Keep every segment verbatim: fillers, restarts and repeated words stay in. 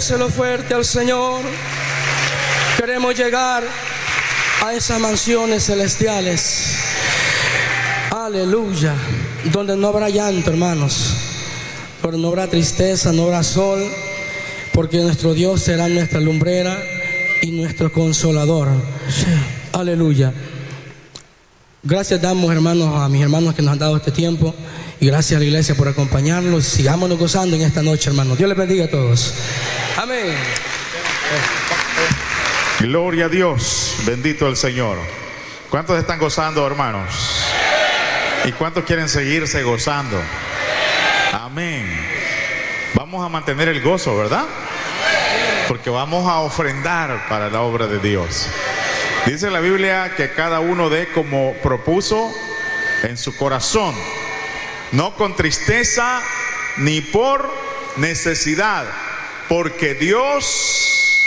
Déselo fuerte al Señor. Queremos llegar a esas mansiones celestiales. Aleluya. Donde no habrá llanto, hermanos. Pero no habrá tristeza, no habrá sol. Porque nuestro Dios será nuestra lumbrera y nuestro consolador. Sí. Aleluya. Gracias damos, hermanos, a mis hermanos que nos han dado este tiempo. Y gracias a la iglesia por acompañarnos. Sigámonos gozando en esta noche, hermanos. Dios les bendiga a todos. Amén. Gloria a Dios. Bendito el Señor. ¿Cuántos están gozando, hermanos? ¿Y cuántos quieren seguirse gozando? Amén. Vamos a mantener el gozo, ¿verdad? Porque vamos a ofrendar para la obra de Dios. Dice la Biblia que cada uno dé como propuso en su corazón, no con tristeza ni por necesidad, porque Dios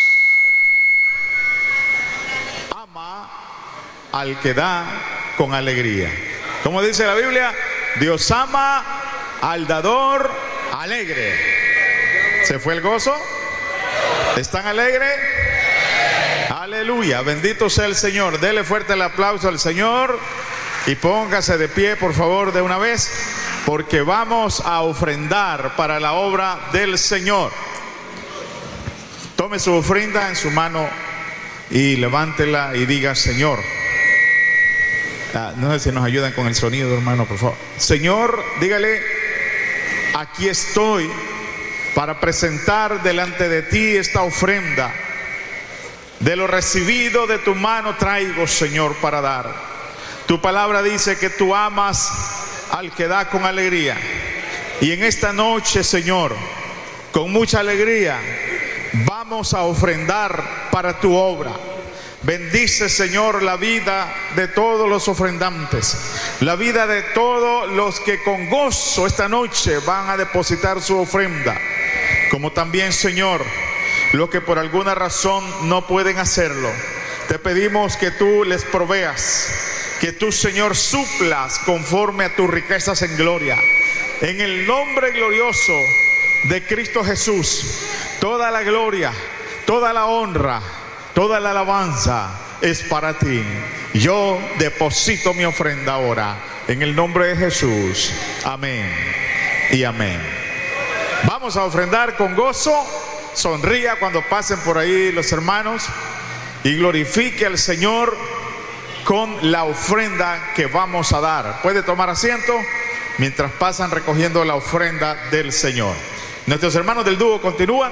ama al que da con alegría. Como dice la Biblia, Dios ama al dador alegre. ¿Se fue el gozo? ¿Están alegres? Aleluya, bendito sea el Señor. Dele fuerte el aplauso al Señor y póngase de pie, por favor, de una vez, porque vamos a ofrendar para la obra del Señor. Tome su ofrenda en su mano y levántela y diga: Señor, ah, no sé si nos ayudan con el sonido, hermano, por favor. Señor, dígale: aquí estoy para presentar delante de ti esta ofrenda. De lo recibido de tu mano traigo, Señor, para dar. Tu palabra dice que tú amas al que da con alegría. Y en esta noche, Señor, con mucha alegría, vamos a ofrendar para tu obra. Bendice, Señor, la vida de todos los ofrendantes, la vida de todos los que con gozo esta noche van a depositar su ofrenda. Como también, Señor, los que por alguna razón no pueden hacerlo, te pedimos que tú les proveas, que tú, Señor, suplas conforme a tus riquezas en gloria. En el nombre glorioso de Cristo Jesús, toda la gloria, toda la honra, toda la alabanza es para ti. Yo deposito mi ofrenda ahora en el nombre de Jesús. Amén y amén. Vamos a ofrendar con gozo. Sonría cuando pasen por ahí los hermanos y glorifique al Señor con la ofrenda que vamos a dar. Puede tomar asiento mientras pasan recogiendo la ofrenda del Señor. Nuestros hermanos del dúo continúan.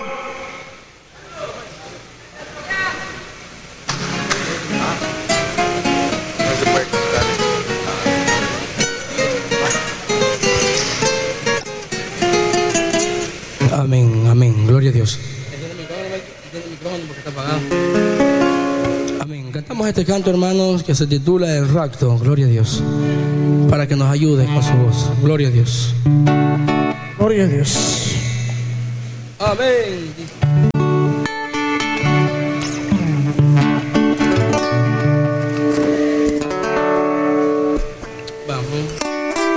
Amén, amén, gloria a Dios. Amén. Cantamos este canto, hermanos, que se titula El Rapto. Gloria a Dios. Para que nos ayude con su voz. Gloria a Dios. Gloria a Dios. Amén.